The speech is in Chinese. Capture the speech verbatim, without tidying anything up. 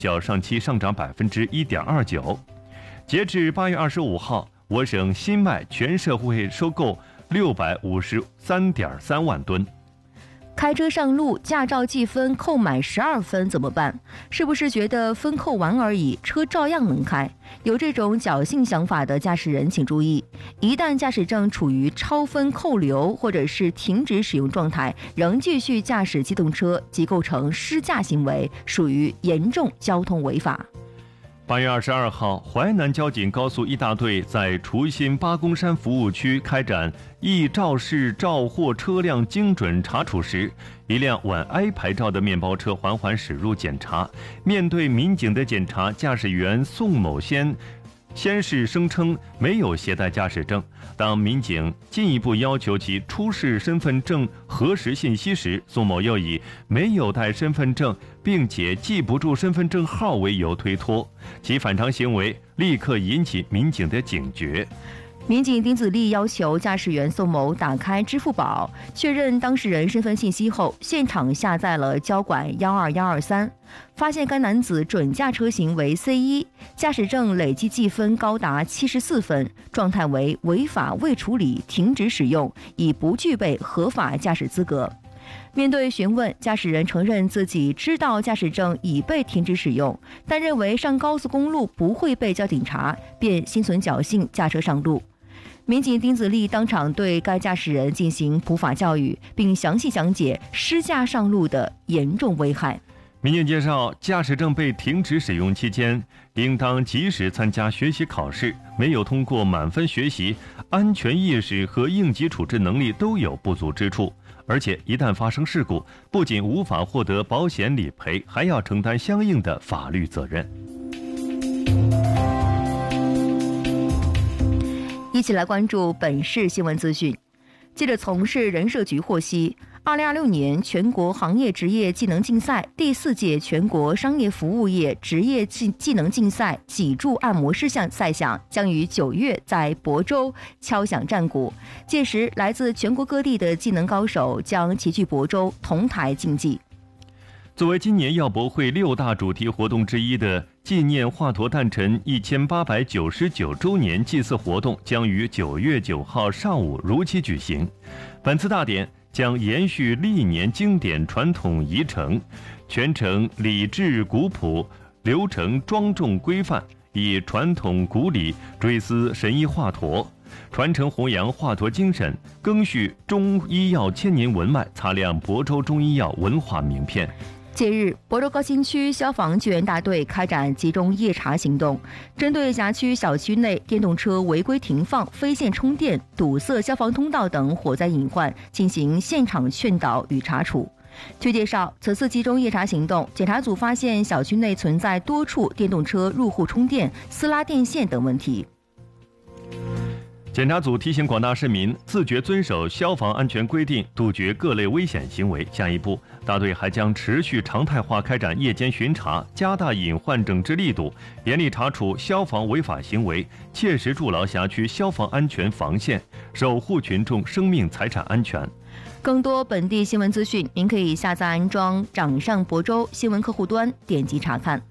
较上期上涨百分之一点二九。截至八月二十五号，我省新迈全社会收购六百五十三点三万吨。 开车上路，驾照计分扣满十二分怎么办？是不是觉得分扣完而已，车照样能开？有这种侥幸想法的驾驶人请注意，一旦驾驶证处于超分扣留或者是停止使用状态，仍继续驾驶机动车，即构成失驾行为，属于严重交通违法。 八月二十二号，淮南交警高速一大队在滁新八公山服务区开展易肇事肇货车辆精准查处时，一辆皖 I 牌照的面包车缓缓驶入检查。面对民警的检查，驾驶员宋某先先是声称没有携带驾驶证，当民警进一步要求其出示身份证核实信息时，宋某又以没有带身份证并且记不住身份证号为由推脱，其反常行为立刻引起民警的警觉。 民警丁子立要求驾驶员宋某打开支付宝，确认当事人身份信息后，现场下载了交管幺二幺二三，发现该男子准驾车型为 C 一，驾驶证累计计分高达七十四分，状态为违法未处理，停止使用，已不具备合法驾驶资格。面对询问，驾驶人承认自己知道驾驶证已被停止使用，但认为上高速公路不会被交警查，便心存侥幸驾车上路。民警丁子立当场对该驾驶人进行普法教育，并详细讲解失驾上路的严重危害。 民警介绍，驾驶证被停止使用期间，应当及时参加学习考试，没有通过满分学习，安全意识和应急处置能力都有不足之处，而且一旦发生事故，不仅无法获得保险理赔，还要承担相应的法律责任。 一起来关注本市新闻资讯。记者从事人社局获悉，二零二六年全国行业职业技能竞赛第四届全国商业服务业职业技技能竞赛脊柱按摩师项赛项将于九月在亳州敲响战鼓，届时来自全国各地的技能高手将齐聚亳州同台竞技。 作为今年药博会六大主题活动之一的纪念华佗诞辰一千八百九十九周年祭祀活动将于九月九号上午如期举行。本次大典将延续历年经典传统仪程，全程礼制古朴，流程庄重规范，以传统古礼追思神医华佗，传承弘扬华佗精神，赓续中医药千年文脉，擦亮亳州中医药文化名片。 近日，亳州高新区消防救援大队开展集中夜查行动，针对辖区小区内电动车违规停放、非线充电、堵塞消防通道等火灾隐患进行现场劝导与查处。据介绍，此次集中夜查行动，检查组发现小区内存在多处电动车入户充电、私拉电线等问题。 检查组提醒广大市民自觉遵守消防安全规定，杜绝各类危险行为。下一步，大队还将持续常态化开展夜间巡查，加大隐患整治力度，严厉查处消防违法行为，切实筑牢辖区消防安全防线，守护群众生命财产安全。 更多本地新闻资讯，您可以下载安装掌上亳州新闻客户端，点击查看。